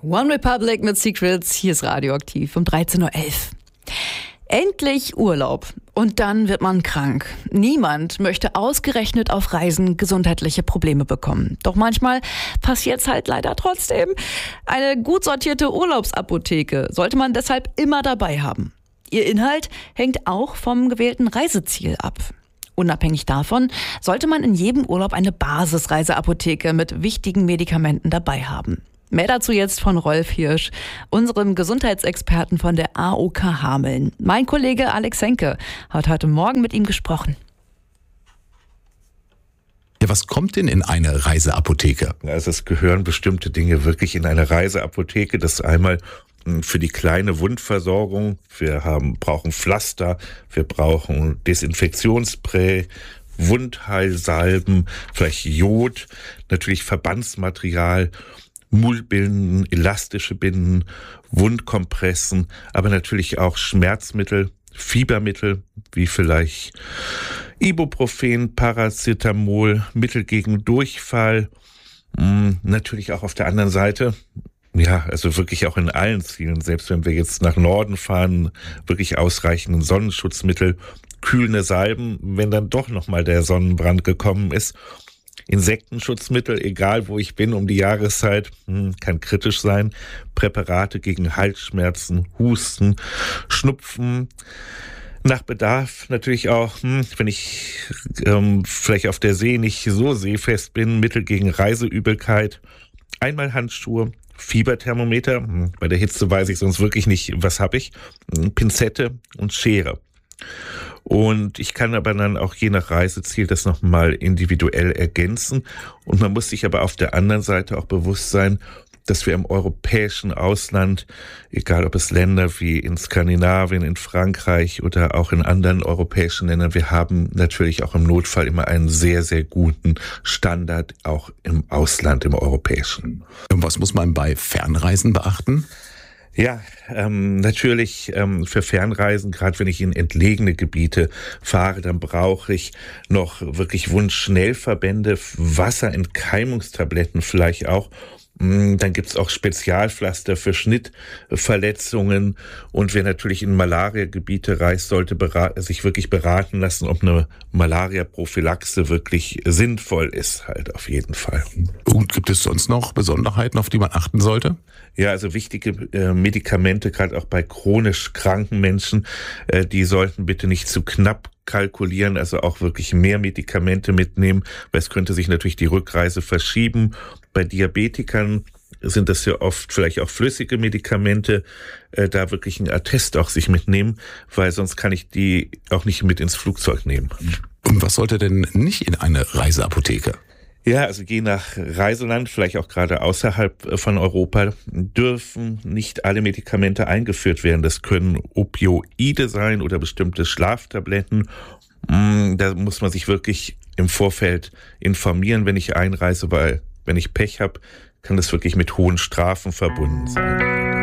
One Republic mit Secrets, hier ist Radioaktiv um 13.11 Uhr. Endlich Urlaub und dann wird man krank. Niemand möchte ausgerechnet auf Reisen gesundheitliche Probleme bekommen. Doch manchmal passiert es halt leider trotzdem. Eine gut sortierte Urlaubsapotheke sollte man deshalb immer dabei haben. Ihr Inhalt hängt auch vom gewählten Reiseziel ab. Unabhängig davon sollte man in jedem Urlaub eine Basisreiseapotheke mit wichtigen Medikamenten dabei haben. Mehr dazu jetzt von Rolf Hirsch, unserem Gesundheitsexperten von der AOK Hameln. Mein Kollege Alex Henke hat heute Morgen mit ihm gesprochen. Ja, was kommt denn in eine Reiseapotheke? Also es gehören bestimmte Dinge wirklich in eine Reiseapotheke. Das ist einmal für die kleine Wundversorgung. Wir brauchen Pflaster, wir brauchen Desinfektionsspray, Wundheilsalben, vielleicht Jod, natürlich Verbandsmaterial, Mullbinden, elastische Binden, Wundkompressen, aber natürlich auch Schmerzmittel, Fiebermittel, wie vielleicht Ibuprofen, Paracetamol, Mittel gegen Durchfall. Natürlich auch auf der anderen Seite, ja, also wirklich auch in allen Zielen, selbst wenn wir jetzt nach Norden fahren, wirklich ausreichend Sonnenschutzmittel, kühlende Salben, wenn dann doch nochmal der Sonnenbrand gekommen ist. Insektenschutzmittel, egal wo ich bin, um die Jahreszeit, kann kritisch sein. Präparate gegen Halsschmerzen, Husten, Schnupfen. Nach Bedarf natürlich auch, wenn ich vielleicht auf der See nicht so seefest bin, Mittel gegen Reiseübelkeit. Einmal Handschuhe, Fieberthermometer. Bei der Hitze weiß ich sonst wirklich nicht, was habe ich. Pinzette und Schere. Und ich kann aber dann auch je nach Reiseziel das nochmal individuell ergänzen. Und man muss sich aber auf der anderen Seite auch bewusst sein, dass wir im europäischen Ausland, egal ob es Länder wie in Skandinavien, in Frankreich oder auch in anderen europäischen Ländern, wir haben natürlich auch im Notfall immer einen sehr, sehr guten Standard, auch im Ausland, im europäischen. Und was muss man bei Fernreisen beachten? Ja, natürlich für Fernreisen, gerade wenn ich in entlegene Gebiete fahre, dann brauche ich noch wirklich Wundschnellverbände, Wasserentkeimungstabletten vielleicht auch. Dann gibt's auch Spezialpflaster für Schnittverletzungen. Und wer natürlich in Malaria-Gebiete reist, sollte sich wirklich beraten lassen, ob eine Malaria-Prophylaxe wirklich sinnvoll ist, halt auf jeden Fall. Und gibt es sonst noch Besonderheiten, auf die man achten sollte? Ja, also wichtige Medikamente, gerade auch bei chronisch kranken Menschen, die sollten bitte nicht zu knapp kalkulieren, also auch wirklich mehr Medikamente mitnehmen, weil es könnte sich natürlich die Rückreise verschieben. Bei Diabetikern sind das ja oft vielleicht auch flüssige Medikamente, da wirklich ein Attest auch sich mitnehmen, weil sonst kann ich die auch nicht mit ins Flugzeug nehmen. Und was sollte denn nicht in eine Reiseapotheke? Ja, also je nach Reiseland, vielleicht auch gerade außerhalb von Europa, dürfen nicht alle Medikamente eingeführt werden. Das können Opioide sein oder bestimmte Schlaftabletten. Da muss man sich wirklich im Vorfeld informieren, wenn ich einreise, weil wenn ich Pech habe, kann das wirklich mit hohen Strafen verbunden sein.